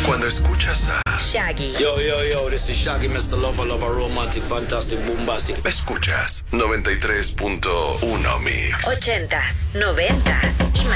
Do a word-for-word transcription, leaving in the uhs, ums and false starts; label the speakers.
Speaker 1: Cuando escuchas a
Speaker 2: Shaggy.
Speaker 3: Yo, yo, yo, this is Shaggy, mister Lover, Lover, Romantic, Fantastic, Bombastic.
Speaker 1: Escuchas noventa y tres punto uno Mix.
Speaker 2: Ochentas, noventas y más.